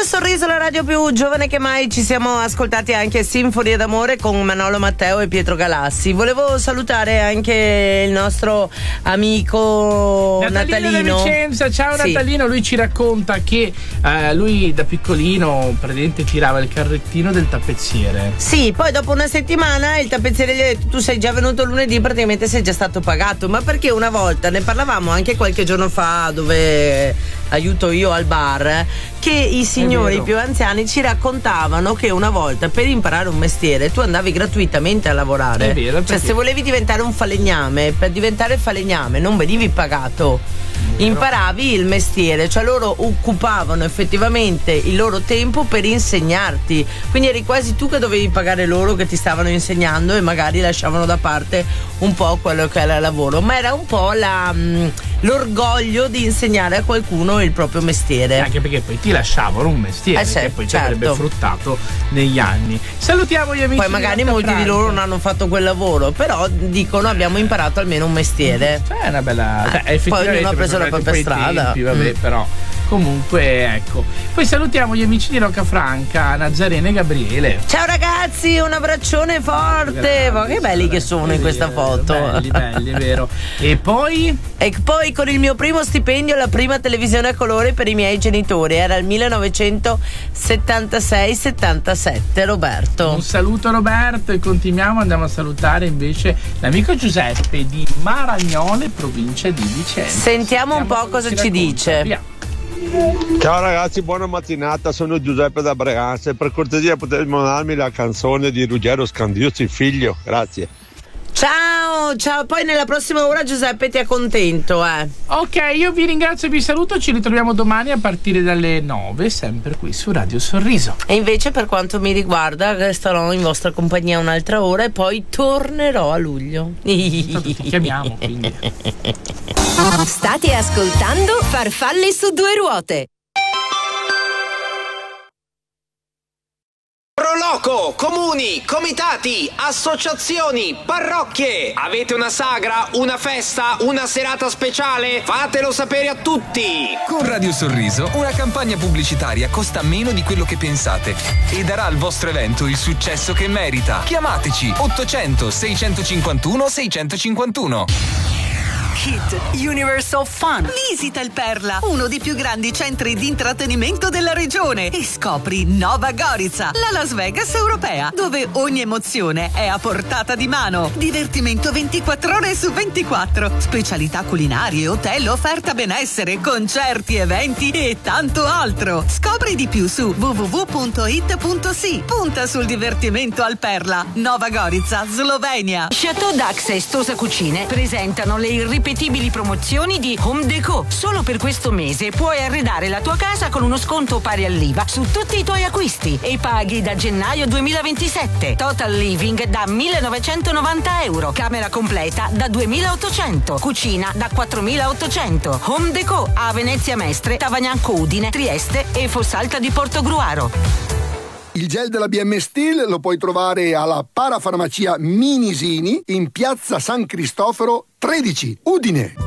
Sorriso, la radio più giovane che mai. Ci siamo ascoltati anche Sinfonia d'amore con Manolo Matteo e Pietro Galassi. Volevo salutare anche il nostro amico Natalino da Vicenza. Ciao sì. Natalino, lui ci racconta che lui da piccolino praticamente tirava il carrettino del tappezziere. Sì, poi dopo una settimana il tappezziere gli ha detto: tu sei già venuto lunedì, praticamente sei già stato pagato. Ma perché una volta, ne parlavamo anche qualche giorno fa, dove aiuto io al bar, che i signori più anziani ci raccontavano che una volta per imparare un mestiere tu andavi gratuitamente a lavorare. È vero, cioè se volevi diventare un falegname, per diventare falegname non venivi pagato, imparavi il mestiere, cioè loro occupavano effettivamente il loro tempo per insegnarti, quindi eri quasi tu che dovevi pagare loro che ti stavano insegnando e magari lasciavano da parte un po' quello che era il lavoro, ma era un po' l'orgoglio di insegnare a qualcuno il proprio mestiere, anche perché poi ti lasciavano un mestiere che poi ci avrebbe fruttato negli anni. Salutiamo gli amici. Poi magari molti di loro non hanno fatto quel lavoro, però dicono abbiamo imparato almeno un mestiere. È una bella. Poi ognuno ha preso la propria strada. Vabbè, però comunque ecco. Poi salutiamo gli amici di Roccafranca, Nazarena e Gabriele. Ciao ragazzi, un abbraccione forte. Ma che belli che sono in questa foto. Belli, è vero. E poi con il mio primo stipendio la prima televisione a colore per i miei genitori era il 1976-77. Roberto. Un saluto Roberto e continuiamo, andiamo a salutare invece l'amico Giuseppe di Maragnole, provincia di Vicenza. Sentiamo un po' cosa ci dice. Via. Ciao ragazzi, buona mattinata, sono Giuseppe da Breganze. Per cortesia potete mandarmi la canzone di Ruggero Scandiuzzi, Figlio, grazie. Ciao, poi nella prossima ora Giuseppe ti accontento. Ok, io vi ringrazio e vi saluto, ci ritroviamo domani a partire dalle 9, sempre qui su Radio Sorriso. E invece per quanto mi riguarda resterò in vostra compagnia un'altra ora e poi tornerò a luglio. Ti chiamiamo quindi. State ascoltando Farfalle su due ruote. Proloco, comuni, comitati, associazioni, parrocchie. Avete una sagra, una festa, una serata speciale? Fatelo sapere a tutti. Con Radio Sorriso una campagna pubblicitaria costa meno di quello che pensate e darà al vostro evento il successo che merita. Chiamateci 800 651 651. Hit Universe of Fun. Visita il Perla, uno dei più grandi centri di intrattenimento della regione, e scopri Nova Gorica, la Las Vegas europea, dove ogni emozione è a portata di mano. Divertimento 24 ore su 24, specialità culinarie, hotel, offerta benessere, concerti, eventi e tanto altro. Scopri di più su www.it.si. Punta sul divertimento al Perla. Nova Gorica, Slovenia. Chateau Dax e Stosa Cucine presentano le irripetibili promozioni di Home Deco. Solo per questo mese puoi arredare la tua casa con uno sconto pari all'IVA su tutti i tuoi acquisti e paghi da gennaio 2027. Total Living da 1.990 euro, camera completa da 2.800, cucina da 4.800. Home Deco a Venezia Mestre, Tavagnanco Udine, Trieste e Fossalta di Portogruaro. Il gel della BM Steel lo puoi trovare alla parafarmacia Minisini in piazza San Cristoforo 13, Udine.